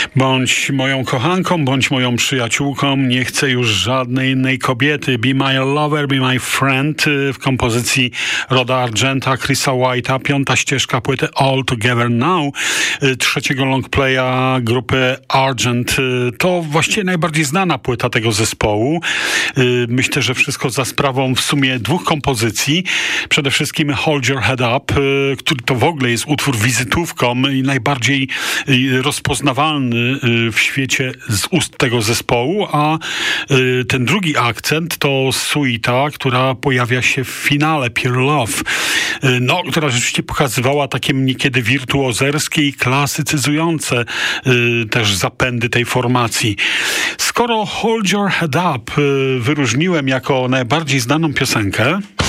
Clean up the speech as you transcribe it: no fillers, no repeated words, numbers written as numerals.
Bądź moją kochanką, bądź moją przyjaciółką, nie chcę już żadnej innej kobiety. Be my lover, be my friend w kompozycji Roda Argenta, Chrisa White'a, piąta ścieżka płyty All Together Now, trzeciego longplaya grupy Argent. To właściwie najbardziej znana płyta tego zespołu. Myślę, że wszystko za sprawą w sumie dwóch kompozycji. Przede wszystkim Hold Your Head Up, który to w ogóle jest utwór wizytówką i najbardziej rozpoznawalny w świecie z ust tego zespołu, a ten drugi akcent to suita, która pojawia się w finale Pure Love, która rzeczywiście pokazywała takie niekiedy wirtuozerskie i klasycyzujące też zapędy tej formacji. Skoro Hold Your Head Up wyróżniłem jako najbardziej znaną piosenkę,